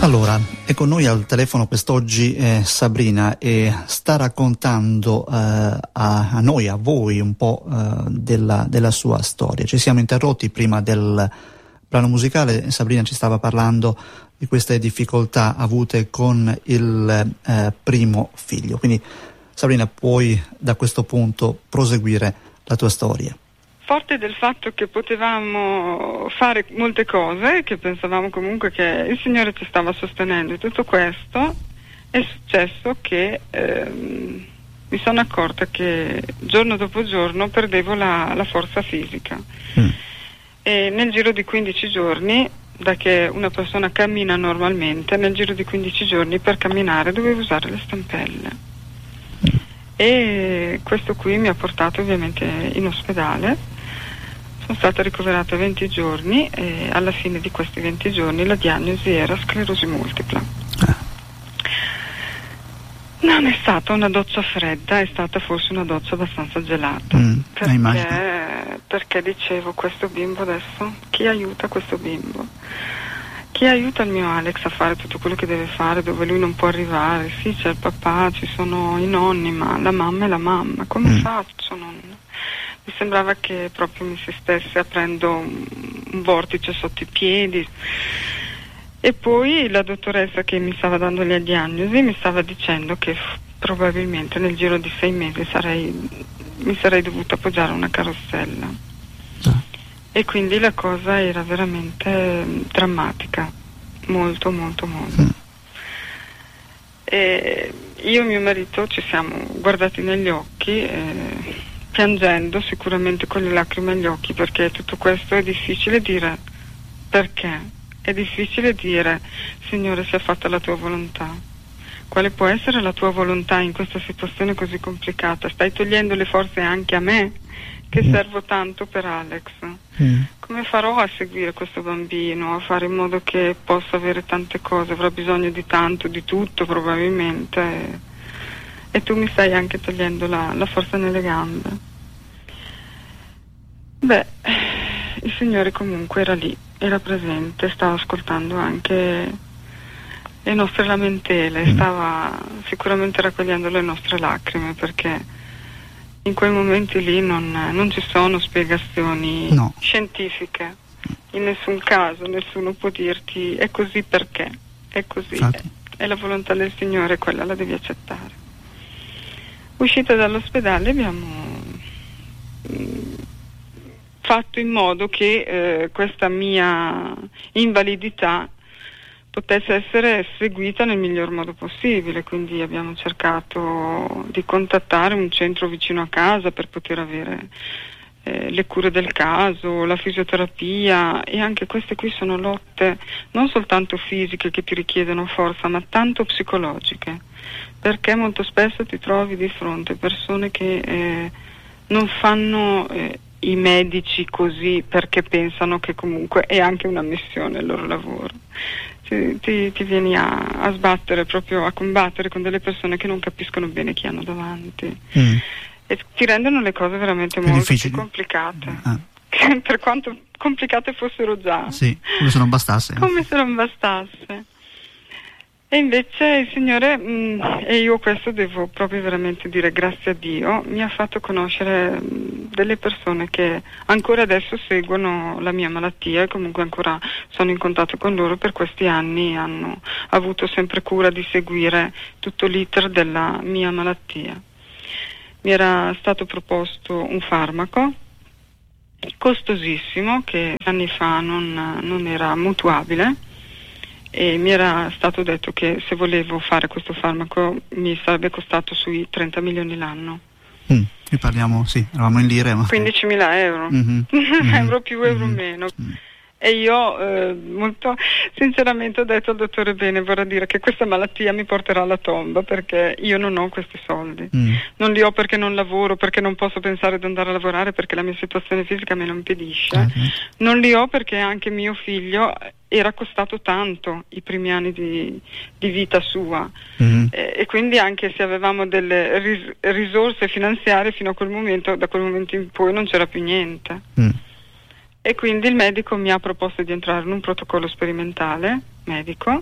Allora, è con noi al telefono quest'oggi Sabrina e sta raccontando a noi, a voi, un po' della sua storia. Ci siamo interrotti prima del brano musicale. Sabrina ci stava parlando di queste difficoltà avute con il primo figlio. Quindi, Sabrina, puoi da questo punto proseguire la tua storia. Forte del fatto che potevamo fare molte cose, che pensavamo comunque che il Signore ci stava sostenendo, e tutto questo è successo che mi sono accorta che giorno dopo giorno perdevo la forza fisica. E nel giro di 15 giorni, da che una persona cammina normalmente, nel giro di 15 giorni per camminare dovevo usare le stampelle. E questo qui mi ha portato ovviamente in ospedale. Sono stata ricoverata 20 giorni e alla fine di questi 20 giorni la diagnosi era sclerosi multipla. Non è stata una doccia fredda, è stata forse una doccia abbastanza gelata. Perché dicevo, questo bimbo adesso, chi aiuta questo bimbo? Chi aiuta il mio Alex a fare tutto quello che deve fare dove lui non può arrivare? Sì, c'è il papà, ci sono i nonni, ma la mamma è la mamma. Come faccio? Mi sembrava che proprio mi si stesse aprendo un vortice sotto i piedi. E poi la dottoressa che mi stava dando le diagnosi mi stava dicendo che probabilmente nel giro di 6 mesi mi sarei dovuta appoggiare a una carrozzella. E quindi la cosa era veramente drammatica, molto molto molto. E io e mio marito ci siamo guardati negli occhi piangendo, sicuramente con le lacrime agli occhi, perché tutto questo è difficile dire perché, è difficile dire Signore sia fatta la tua volontà. Quale può essere la tua volontà in questa situazione così complicata? Stai togliendo le forze anche a me, che servo tanto per Alex. Come farò a seguire questo bambino, a fare in modo che possa avere tante cose? Avrà bisogno di tanto, di tutto probabilmente. E tu mi stai anche togliendo la forza nelle gambe. Beh, il Signore comunque era lì, era presente, stava ascoltando anche le nostre lamentele, stava sicuramente raccogliendo le nostre lacrime, perché in quei momenti lì non ci sono spiegazioni scientifiche, in nessun caso nessuno può dirti è così perché, è così, è la volontà del Signore, quella la devi accettare. Uscita dall'ospedale abbiamo fatto in modo che questa mia invalidità potesse essere seguita nel miglior modo possibile, quindi abbiamo cercato di contattare un centro vicino a casa per poter avere le cure del caso, la fisioterapia, e anche queste qui sono lotte non soltanto fisiche che ti richiedono forza, ma tanto psicologiche, perché molto spesso ti trovi di fronte a persone che non fanno i medici così perché pensano che comunque è anche una missione il loro lavoro. Ti vieni a sbattere, proprio a combattere con delle persone che non capiscono bene chi hanno davanti e ti rendono le cose veramente molto più complicate, per quanto complicate fossero già, come se non bastasse. E invece il Signore, e io questo devo proprio veramente dire grazie a Dio, mi ha fatto conoscere delle persone che ancora adesso seguono la mia malattia e comunque ancora sono in contatto con loro. Per questi anni hanno avuto sempre cura di seguire tutto l'iter della mia malattia. Mi era stato proposto un farmaco costosissimo che anni fa non era mutuabile, e mi era stato detto che se volevo fare questo farmaco mi sarebbe costato sui 30 milioni l'anno. Qui parliamo, eravamo in lire, ma 15.000 euro, euro più, euro meno. E io molto sinceramente ho detto al dottore: bene, vorrà dire che questa malattia mi porterà alla tomba, perché io non ho questi soldi. Non li ho perché non lavoro, perché non posso pensare di andare a lavorare, perché la mia situazione fisica me lo impedisce. Non li ho perché anche mio figlio era costato tanto i primi anni di vita sua, e quindi anche se avevamo delle risorse finanziarie fino a quel momento, da quel momento in poi non c'era più niente. E quindi il medico mi ha proposto di entrare in un protocollo sperimentale medico.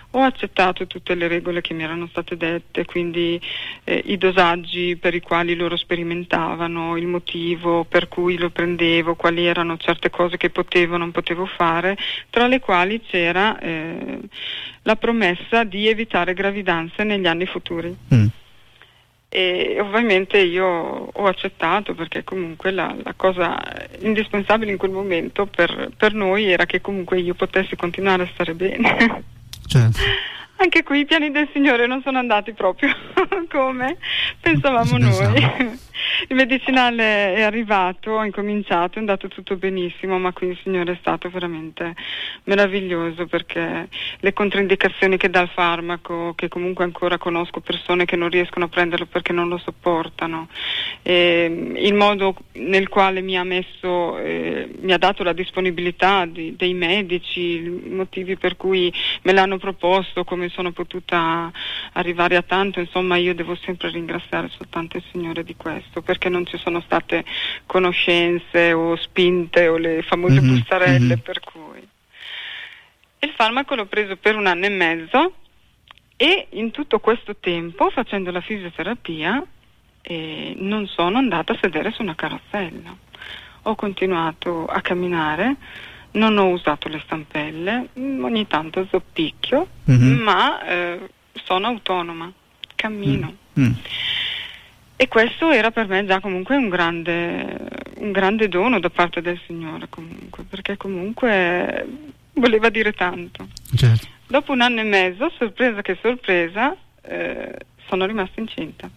ho accettato tutte le regole che mi erano state dette, quindi i dosaggi per i quali loro sperimentavano, il motivo per cui lo prendevo, quali erano certe cose che potevo o non potevo fare, tra le quali c'era la promessa di evitare gravidanze negli anni futuri. E ovviamente io ho accettato, perché comunque la cosa indispensabile in quel momento per noi era che comunque io potessi continuare a stare bene. Certo. Anche qui i piani del Signore non sono andati proprio come pensavamo noi. Il medicinale è arrivato, ho incominciato, è andato tutto benissimo, ma qui il Signore è stato veramente meraviglioso, perché le controindicazioni che dà il farmaco, che comunque ancora conosco persone che non riescono a prenderlo perché non lo sopportano, il modo nel quale mi ha dato la disponibilità dei medici, i motivi per cui me l'hanno proposto, come sono potuta arrivare a tanto, insomma io devo sempre ringraziare soltanto il Signore di questo, perché non ci sono state conoscenze o spinte o le famose bustarelle, per cui il farmaco l'ho preso per 1 anno e mezzo, e in tutto questo tempo, facendo la fisioterapia, non sono andata a sedere su una carrozzella, ho continuato a camminare, non ho usato le stampelle, ogni tanto zoppicchio, ma sono autonoma, cammino. E questo era per me già comunque un grande dono da parte del Signore, comunque, perché comunque voleva dire tanto. Certo. Dopo 1 anno e mezzo, sorpresa che sorpresa, sono rimasta incinta.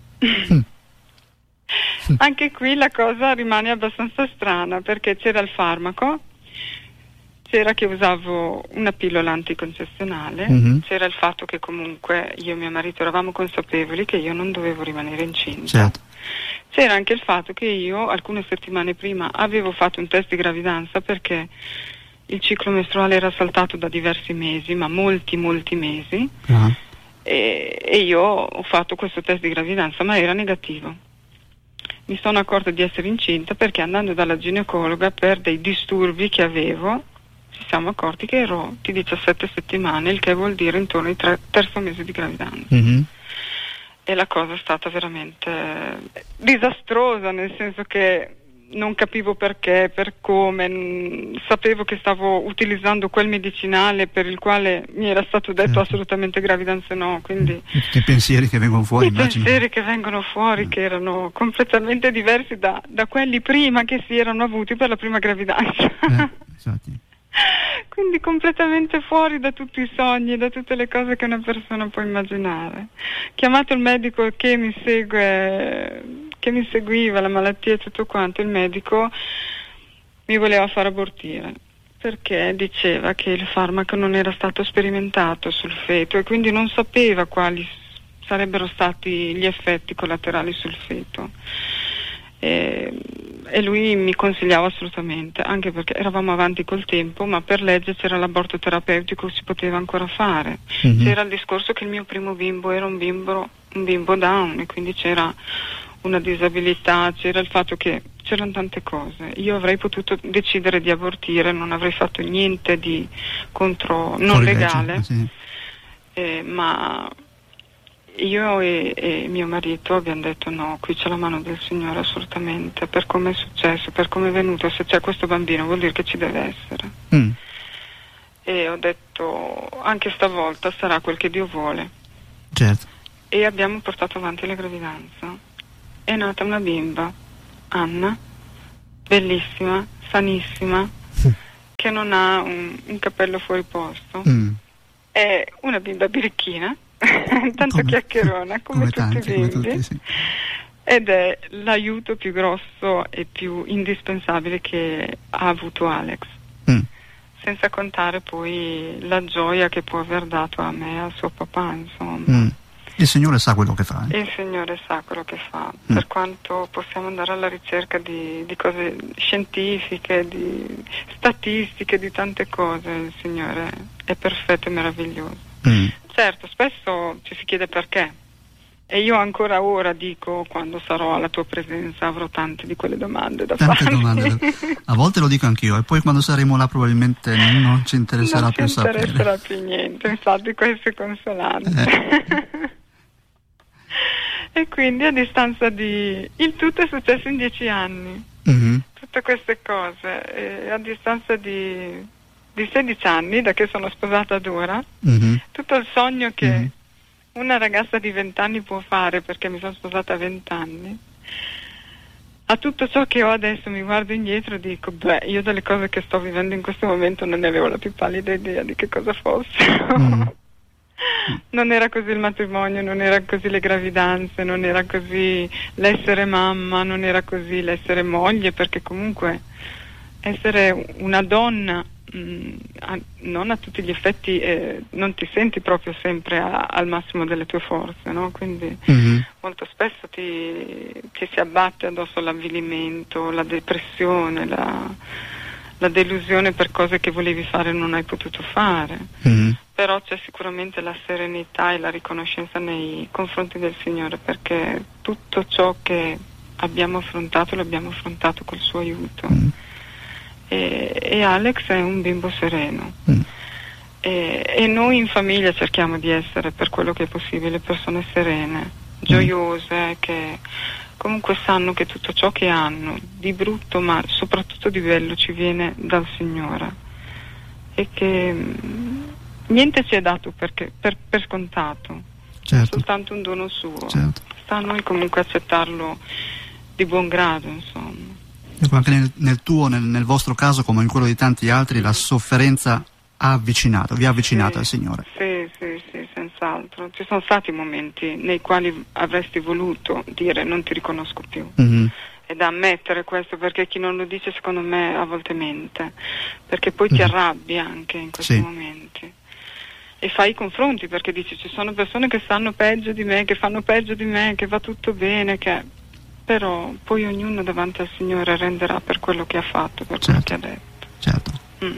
Anche qui la cosa rimane abbastanza strana, perché c'era il farmaco, c'era che usavo una pillola anticoncezionale, c'era il fatto che comunque io e mio marito eravamo consapevoli che io non dovevo rimanere incinta. Certo. C'era anche il fatto che io alcune settimane prima avevo fatto un test di gravidanza, perché il ciclo mestruale era saltato da diversi mesi, ma molti mesi, e io ho fatto questo test di gravidanza, ma era negativo. Mi sono accorta di essere incinta perché, andando dalla ginecologa per dei disturbi che avevo, ci siamo accorti che ero di 17 settimane, il che vuol dire intorno al terzo mese di gravidanza. E la cosa è stata veramente disastrosa, nel senso che non capivo perché, per come, sapevo che stavo utilizzando quel medicinale per il quale mi era stato detto assolutamente gravidanze no, quindi i pensieri che vengono fuori, immagino. Pensieri che vengono fuori che erano completamente diversi da quelli prima che si erano avuti per la prima gravidanza. Quindi completamente fuori da tutti i sogni, da tutte le cose che una persona può immaginare. Chiamato il medico che mi seguiva la malattia e tutto quanto, il medico mi voleva far abortire, perché diceva che il farmaco non era stato sperimentato sul feto e quindi non sapeva quali sarebbero stati gli effetti collaterali sul feto. E lui mi consigliava assolutamente, anche perché eravamo avanti col tempo, ma per legge c'era l'aborto terapeutico, si poteva ancora fare. C'era il discorso che il mio primo bimbo era un bimbo Down, e quindi c'era una disabilità, c'era il fatto che c'erano tante cose. Io avrei potuto decidere di abortire, non avrei fatto niente di non legale, ma io e mio marito abbiamo detto no, qui c'è la mano del Signore assolutamente, per come è successo, per come è venuto, se c'è questo bambino vuol dire che ci deve essere. E ho detto anche stavolta sarà quel che Dio vuole. Certo. E abbiamo portato avanti la gravidanza. È nata una bimba, Anna, bellissima, sanissima, che non ha un capello fuori posto. È una bimba birichina, tanto chiacchierona come tutti i bimbi, ed è l'aiuto più grosso e più indispensabile che ha avuto Alex, senza contare poi la gioia che può aver dato a me e al suo papà, insomma. Il Signore sa quello che fa. Il Signore sa quello che fa, per quanto possiamo andare alla ricerca di cose scientifiche, di statistiche, di tante cose, il Signore è perfetto e meraviglioso. Certo, spesso ci si chiede perché, E io ancora ora dico, quando sarò alla tua presenza avrò tante di quelle domande da Tante farti. domande. A volte lo dico anch'io, e poi quando saremo là probabilmente non ci interesserà non più sapere. Non ci interesserà più niente, infatti questo è consolante. E quindi a distanza di... Il tutto è successo in 10 anni, tutte queste cose, e a distanza di 16 anni, da che sono sposata ad ora, tutto il sogno che una ragazza di 20 anni può fare, perché mi sono sposata a 20 anni, a tutto ciò che ho adesso mi guardo indietro e dico, io delle cose che sto vivendo in questo momento non ne avevo la più pallida idea di che cosa fosse. Non era così il matrimonio, non era così le gravidanze, non era così l'essere mamma, non era così l'essere moglie, perché comunque essere una donna non a tutti gli effetti non ti senti proprio sempre al massimo delle tue forze, no? Quindi molto spesso ti si abbatte addosso l'avvilimento, la depressione, la delusione per cose che volevi fare e non hai potuto fare. Però c'è sicuramente la serenità e la riconoscenza nei confronti del Signore, perché tutto ciò che abbiamo affrontato l'abbiamo affrontato col suo aiuto. E Alex è un bimbo sereno. E noi in famiglia cerchiamo di essere, per quello che è possibile, persone serene, gioiose, che comunque sanno che tutto ciò che hanno di brutto, ma soprattutto di bello, ci viene dal Signore, e che niente ci è dato per scontato, certo, soltanto un dono suo. Certo. Sta a noi comunque accettarlo di buon grado, insomma. Anche nel vostro caso, come in quello di tanti altri, la sofferenza vi ha avvicinato al Signore. Sì, senz'altro. Ci sono stati momenti nei quali avresti voluto dire non ti riconosco più. È da ammettere questo, perché chi non lo dice secondo me a volte mente, perché poi ti arrabbi anche in questi momenti e fai i confronti, perché dici ci sono persone che stanno peggio di me, che fanno peggio di me, che va tutto bene, però poi ognuno davanti al Signore renderà per quello che ha fatto, per quello che ha detto. Certo.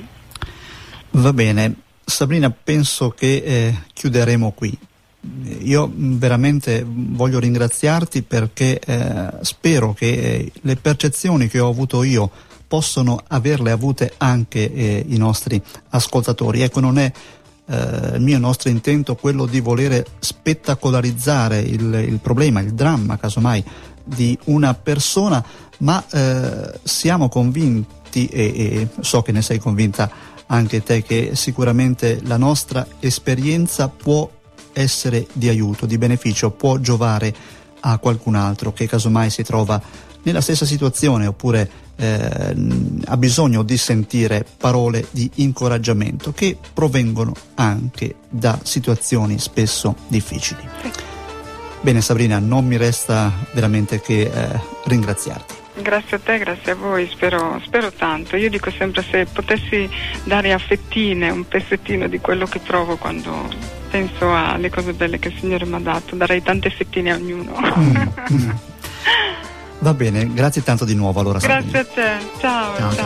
Va bene, Sabrina, penso che chiuderemo qui. Io veramente voglio ringraziarti, perché spero che le percezioni che ho avuto io possono averle avute anche i nostri ascoltatori. Ecco, non è il nostro intento quello di volere spettacolarizzare il problema, il dramma casomai di una persona, ma siamo convinti, e so che ne sei convinta anche te, che sicuramente la nostra esperienza può essere di aiuto, di beneficio, può giovare a qualcun altro che casomai si trova nella stessa situazione, oppure ha bisogno di sentire parole di incoraggiamento che provengono anche da situazioni spesso difficili. Bene Sabrina, non mi resta veramente che ringraziarti. Grazie a te, grazie a voi, spero tanto. Io dico sempre, se potessi dare a fettine un pezzettino di quello che provo quando penso alle cose belle che il Signore mi ha dato, darei tante fettine a ognuno. Va bene, grazie tanto di nuovo allora Sabrina. Grazie a te, ciao.